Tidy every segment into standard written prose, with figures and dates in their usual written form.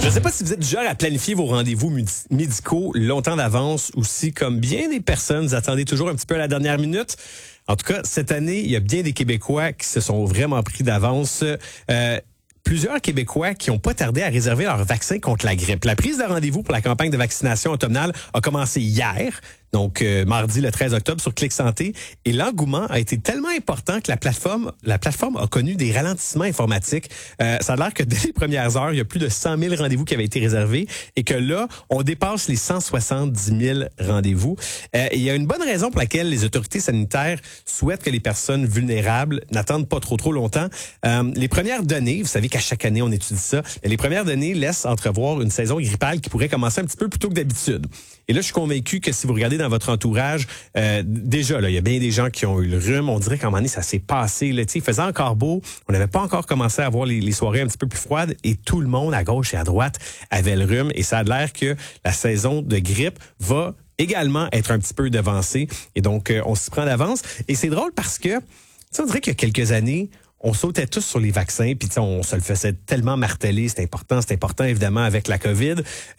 Je ne sais pas si vous êtes du genre à planifier vos rendez-vous médicaux longtemps d'avance ou si, comme bien des personnes, vous attendez toujours un petit peu à la dernière minute. En tout cas, cette année, il y a bien des Québécois qui se sont vraiment pris d'avance. Plusieurs Québécois qui n'ont pas tardé à réserver leur vaccin contre la grippe. La prise de rendez-vous pour la campagne de vaccination automnale a commencé hier, donc mardi le 13 octobre sur Clic Santé, et l'engouement a été tellement important que la plateforme a connu des ralentissements informatiques. Ça a l'air que dès les premières heures, il y a plus de 100 000 rendez-vous qui avaient été réservés et que là, on dépasse les 170 000 rendez-vous. Il y a une bonne raison pour laquelle les autorités sanitaires souhaitent que les personnes vulnérables n'attendent pas trop longtemps. Les premières données, vous savez qu'à chaque année, on étudie ça, les premières données laissent entrevoir une saison grippale qui pourrait commencer un petit peu plus tôt que d'habitude. Et là, je suis convaincu que si vous regardez dans votre entourage, déjà, là, il y a bien des gens qui ont eu le rhume. On dirait qu'à un moment donné, ça s'est passé. Là, il faisait encore beau. On n'avait pas encore commencé à avoir les soirées un petit peu plus froides. Et tout le monde, à gauche et à droite, avait le rhume. Et ça a l'air que la saison de grippe va également être un petit peu devancée. Et donc, on s'y prend d'avance. Et c'est drôle parce que, on dirait qu'il y a quelques années, on sautait tous sur les vaccins, puis on se le faisait tellement marteler, c'est important évidemment avec la COVID.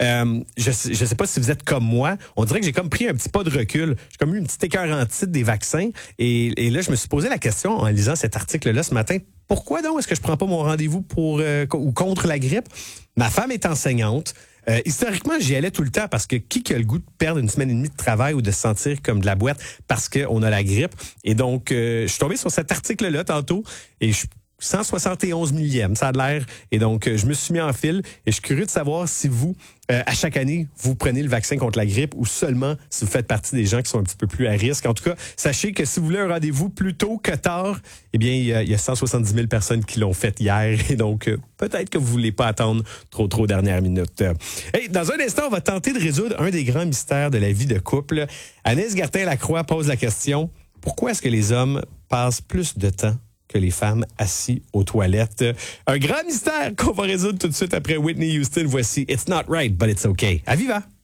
Je sais pas si vous êtes comme moi, on dirait que j'ai comme pris un petit pas de recul. J'ai comme eu une petite écœur en titre des vaccins, et là je me suis posé la question en lisant cet article-là ce matin. Pourquoi donc est-ce que je prends pas mon rendez-vous pour ou contre la grippe? Ma femme est enseignante. Historiquement, j'y allais tout le temps parce que qui a le goût de perdre une semaine et demie de travail ou de se sentir comme de la boîte parce qu'on a la grippe? Et donc, je suis tombé sur cet article-là tantôt et je suis 171 millième, ça a l'air. Et donc, je me suis mis en file et je suis curieux de savoir si vous, à chaque année, vous prenez le vaccin contre la grippe ou seulement si vous faites partie des gens qui sont un petit peu plus à risque. En tout cas, sachez que si vous voulez un rendez-vous plus tôt que tard, eh bien, il y a 170 000 personnes qui l'ont fait hier. Et donc, peut-être que vous voulez pas attendre trop dernière minute. Hey, dans un instant, on va tenter de résoudre un des grands mystères de la vie de couple. Agnès Gertin-Lacroix pose la question, pourquoi est-ce que les hommes passent plus de temps que les femmes assis aux toilettes? Un grand mystère qu'on va résoudre tout de suite après Whitney Houston. Voici It's Not Right, But It's Okay. À Viva!